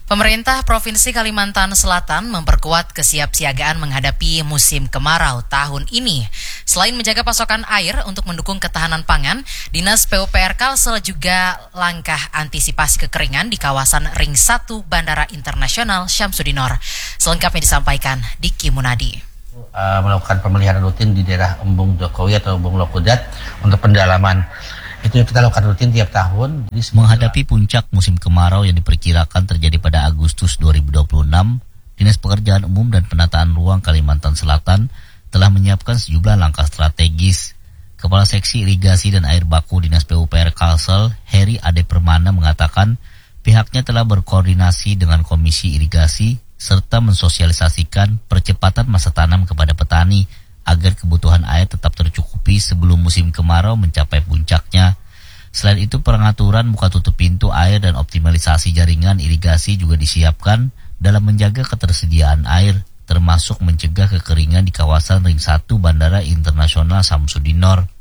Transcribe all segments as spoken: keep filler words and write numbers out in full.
Pemerintah Provinsi Kalimantan Selatan memperkuat kesiapsiagaan menghadapi musim kemarau tahun ini. Selain menjaga pasokan air untuk mendukung ketahanan pangan, Dinas P U P R Kalsel juga langkah antisipasi kekeringan di kawasan Ring satu Bandara Internasional Syamsuddinor. Selengkapnya disampaikan Diki Munadi. Uh, melakukan pemeliharaan rutin di daerah Embung Jokowi atau Embung Lokudat untuk pendalaman. Itu yang kita lakukan rutin tiap tahun. Jadi menghadapi puncak musim kemarau yang diperkirakan terjadi pada Agustus dua ribu dua puluh enam, Dinas Pekerjaan Umum dan Penataan Ruang Kalimantan Selatan telah menyiapkan sejumlah langkah strategis. Kepala Seksi Irigasi dan Air Baku Dinas P U P R Kalsel, Heri Ade Permana mengatakan pihaknya telah berkoordinasi dengan Komisi Irigasi serta mensosialisasikan percepatan masa tanam kepada petani agar kebutuhan air tetap tercukupi sebelum musim kemarau mencapai puncaknya. Selain itu, pengaturan buka tutup pintu air dan optimalisasi jaringan irigasi juga disiapkan dalam menjaga ketersediaan air, termasuk mencegah kekeringan di kawasan Ring satu Bandara Internasional Syamsuddinor.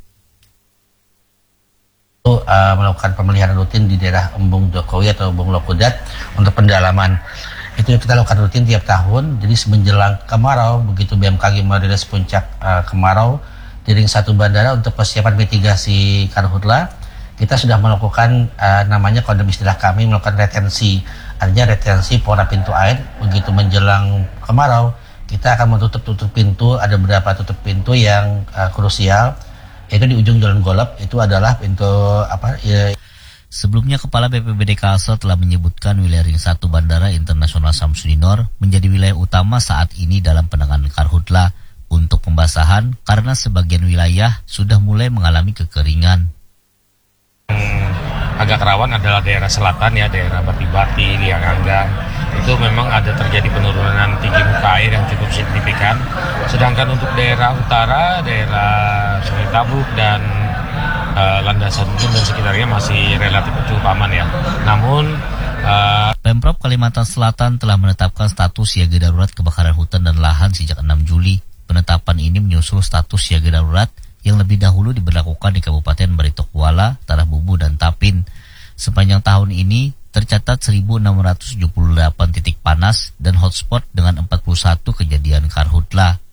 Uh, melakukan pemeliharaan rutin di daerah Embung Jokowi atau Embung Lokudat untuk pendalaman. Itu yang kita lakukan rutin tiap tahun. Jadi menjelang kemarau, begitu B M K G merilis puncak uh, kemarau di Ring satu Bandara untuk persiapan mitigasi karhutla, kita sudah melakukan uh, namanya kalau dalam istilah kami melakukan retensi. Artinya retensi pora pintu air. Begitu menjelang kemarau, kita akan menutup-tutup pintu. Ada beberapa tutup pintu yang uh, krusial. Itu di ujung Jalan Golop, itu adalah pintu apa ya. Sebelumnya, Kepala B P B D Kalsel telah menyebutkan wilayah Ring satu Bandara Internasional Syamsuddinor menjadi wilayah utama saat ini dalam penanganan karhutla untuk pembasahan karena sebagian wilayah sudah mulai mengalami kekeringan. Agak rawan adalah daerah selatan ya, daerah Bati-Bati, Lianganggang. Itu memang ada terjadi penurunan tinggi muka air yang cukup signifikan. Sedangkan untuk daerah utara, daerah Sungai Tabuk dan uh, Landasan Ujung dan sekitarnya masih relatif cukup aman ya. Namun uh, Pemprov Kalimantan Selatan telah menetapkan status siaga darurat kebakaran hutan dan lahan sejak enam Juli. Penetapan ini menyusul status siaga darurat yang lebih dahulu diberlakukan di Kabupaten Barito Kuala, Tanah Bumbu, dan Tapin. Sepanjang tahun ini tercatat seribu enam ratus tujuh puluh delapan titik panas dan hotspot dengan empat puluh satu kejadian karhutla.